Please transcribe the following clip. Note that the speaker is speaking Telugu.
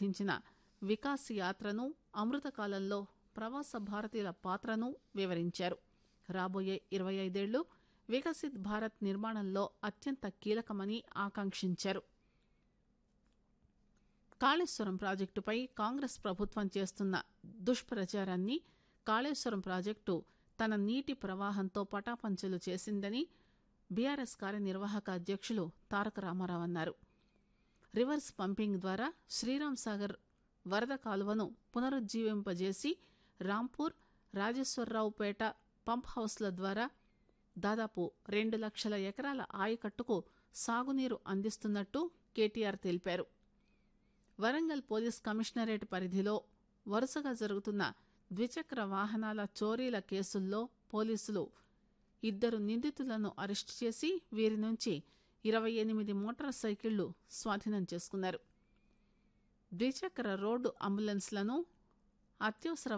సాధించిన వికాస్ యాత్రను, అమృతకాలంలో ప్రవాస భారతీయుల పాత్రను వివరించారు. రాబోయే 25 ఏళ్లు వికసిత్ భారత్ నిర్మాణంలో అత్యంత కీలకమని ఆకాంక్షించారు. కాళేశ్వరం ప్రాజెక్టుపై కాంగ్రెస్ ప్రభుత్వం చేస్తున్న దుష్ప్రచారాన్ని కాళేశ్వరం ప్రాజెక్టు తన నీటి ప్రవాహంతో పటాపంచలు చేసిందని బీఆర్ఎస్ కార్యనిర్వాహక అధ్యక్షులు తారక రామారావు అన్నారు. రివర్స్ పంపింగ్ ద్వారా శ్రీరామ్ సాగర్ వరద కాలువను పునరుజ్జీవింపజేసి రాంపూర్, రాజేశ్వరరావుపేట పంప్ హౌస్ల ద్వారా దాదాపు 2 లక్షల ఎకరాల ఆయకట్టుకు సాగునీరు అందిస్తున్నట్టు కేటీఆర్ తెలిపారు. వరంగల్ పోలీస్ కమిషనరేట్ పరిధిలో వరుసగా జరుగుతున్న ద్విచక్ర వాహనాల చోరీల కేసుల్లో పోలీసులు 2 నిందితులను అరెస్టు చేసి వీరి నుంచి 28 మోటార్ సైకిళ్లు స్వాధీనం చేసుకున్నారు. ద్విచక్ర రోడ్డు అంబులెన్స్లను, అత్యవసర